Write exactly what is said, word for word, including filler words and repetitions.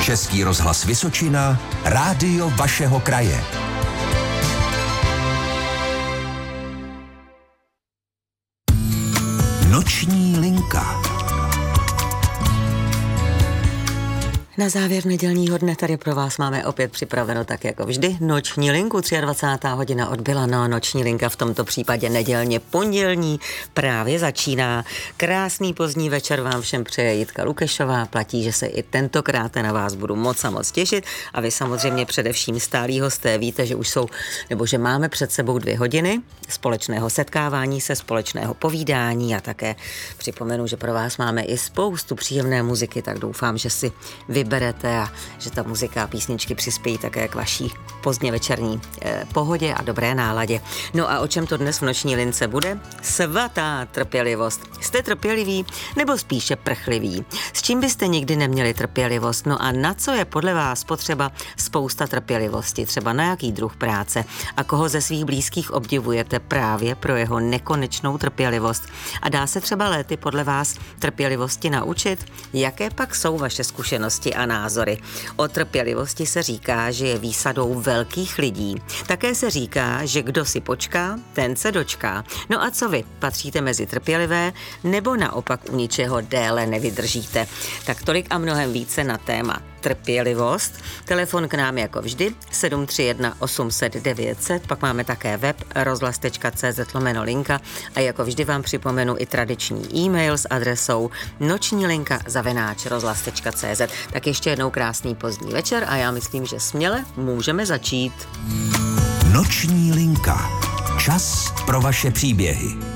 Český rozhlas Vysočina, rádio vašeho kraje. Noční linka. Na závěr nedělního dne tady pro vás máme opět připraveno tak jako vždy noční linku. dvacátá třetí hodina odbyla, no noční linka v tomto případě nedělně pondělní právě začíná. Krásný pozdní večer vám všem přeje Jitka Lukešová. Platí, že se i tentokrát na vás budu moc a moc těšit a vy samozřejmě především stálí hosté víte, že už jsou, nebo že máme před sebou dvě hodiny společného setkávání se, společného povídání a také připomenu, že pro vás máme i spoustu příjemné muziky, tak doufám, že si vy berete a že ta muzika a písničky přispějí také k vaší pozdně večerní eh, pohodě a dobré náladě. No a o čem to dnes v noční lince bude? Svatá trpělivost. Jste trpěliví nebo spíše prchliví? S čím byste nikdy neměli trpělivost? No a na co je podle vás potřeba spousta trpělivosti? Třeba na jaký druh práce? A koho ze svých blízkých obdivujete právě pro jeho nekonečnou trpělivost? A dá se třeba léty podle vás trpělivosti naučit? Jaké pak jsou vaše zkušenosti a názory? O trpělivosti se říká, že je výsadou velkých lidí. Také se říká, že kdo si počká, ten se dočká. No a co vy? Patříte mezi trpělivé nebo naopak u ničeho déle nevydržíte? Tak tolik a mnohem více na téma trpělivost. Telefon k nám jako vždy sedm tři jedna osm set devět set, pak máme také web rozhlas tečka cé zet lomeno linka a jako vždy vám připomenu i tradiční e-mail s adresou noční linka zavináč rozhlas tečka cé zet. Tak ještě jednou krásný pozdní večer a já myslím, že směle můžeme začít. Noční linka. Čas pro vaše příběhy.